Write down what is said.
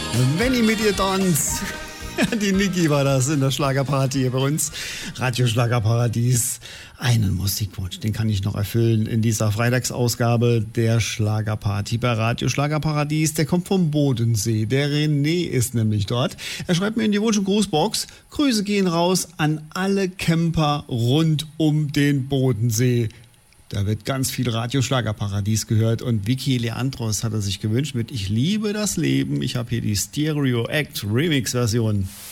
Wenn ich mit ihr tanz. Die Niki war das in der Schlagerparty hier bei uns. Radio Schlagerparadies. Einen Musikwunsch, den kann ich noch erfüllen in dieser Freitagsausgabe der Schlagerparty bei Radio Schlagerparadies. Der kommt vom Bodensee. Der René ist nämlich dort. Er schreibt mir in die Wunsch- und Grußbox: Grüße gehen raus an alle Camper rund um den Bodensee. Da wird ganz viel Radio Schlagerparadies gehört und Vicky Leandros hat er sich gewünscht mit Ich liebe das Leben. Ich habe hier die Stereo Act Remix Version.